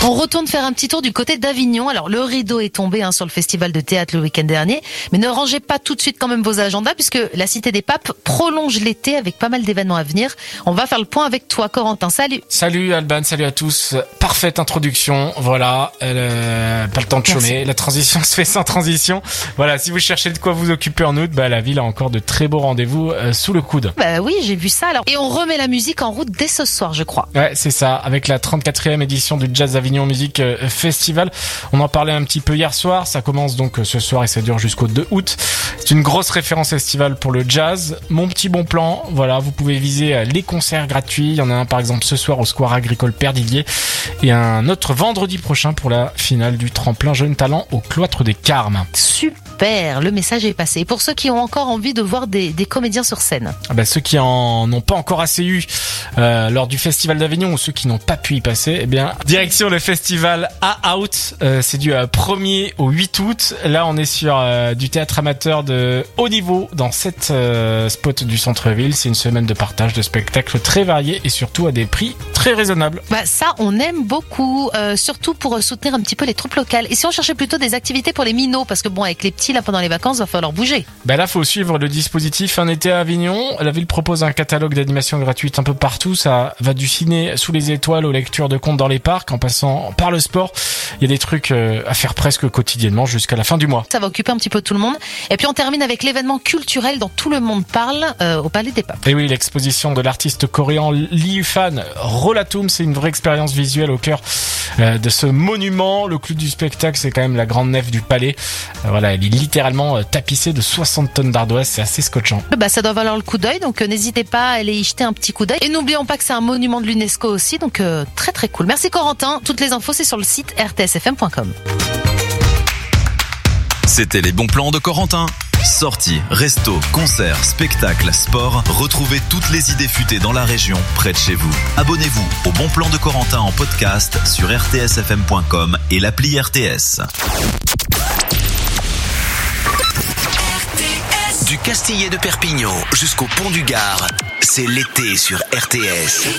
On retourne faire un petit tour du côté d'Avignon. Alors le rideau est tombé sur le festival de théâtre le week-end dernier, mais ne rangez pas tout de suite quand même vos agendas puisque la Cité des Papes prolonge l'été avec pas mal d'événements à venir. On va faire le point avec toi, Corentin. Salut. Salut Alban, salut à tous. Parfaite introduction. Voilà, pas le temps de chômer. Merci. La transition se fait sans transition. Voilà, si vous cherchez de quoi vous occuper en août, la ville a encore de très beaux rendez-vous sous le coude. Bah oui, j'ai vu ça. Alors et on remet la musique en route dès ce soir, je crois. Ouais, c'est ça, avec la 34e édition du Jazz Avignon Music Festival. On en parlait un petit peu hier soir, ça commence donc ce soir et ça dure jusqu'au 2 août. C'est une grosse référence estivale pour le jazz. Mon petit bon plan, voilà, vous pouvez viser les concerts gratuits. Il y en a un par exemple ce soir au Square Agricole Perdiguier et un autre vendredi prochain pour la finale du tremplin Jeunes Talents au Cloître des Carmes. Super, le message est passé. Et pour ceux qui ont encore envie de voir des comédiens sur scène. Ceux qui en ont pas encore assez eu lors du Festival d'Avignon ou ceux qui n'ont pas pu y passer, direction le festival A Out, c'est du 1er au 8 août. Là, on est sur du théâtre amateur de haut niveau dans 7 spots du centre-ville. C'est une semaine de partage de spectacles très variés et surtout à des prix très raisonnables. Ça, on aime beaucoup, surtout pour soutenir un petit peu les troupes locales. Et si on cherchait plutôt des activités pour les minots, parce que avec les petits, là, pendant les vacances, va falloir bouger. Là, faut suivre le dispositif Un été à Avignon. La ville propose un catalogue d'animation gratuite un peu partout. Ça va du ciné sous les étoiles aux lectures de contes dans les parcs, en passant par le sport. Il y a des trucs à faire presque quotidiennement jusqu'à la fin du mois. Ça va occuper un petit peu tout le monde. Et puis on termine avec l'événement culturel dont tout le monde parle au Palais des Papes. Et oui, l'exposition de l'artiste coréen Lee Ufan, Rollatum, c'est une vraie expérience visuelle au cœur de ce monument. Le clou du spectacle, c'est quand même la grande nef du palais. Elle est littéralement tapissée de 60 tonnes d'ardoise, c'est assez scotchant. Ça doit valoir le coup d'œil, donc n'hésitez pas à aller y jeter un petit coup d'œil. Et n'oublions pas que c'est un monument de l'UNESCO aussi, donc très très cool. Merci Corentin, toutes les infos c'est sur le site rtsfm.com. C'était les bons plans de Corentin. Sorties, restos, concerts, spectacles, sport, retrouvez toutes les idées futées dans la région, près de chez vous. Abonnez-vous au Bon Plan de Corentin en podcast sur rtsfm.com et l'appli RTS. Du Castillet de Perpignan jusqu'au Pont du Gard, c'est l'été sur RTS.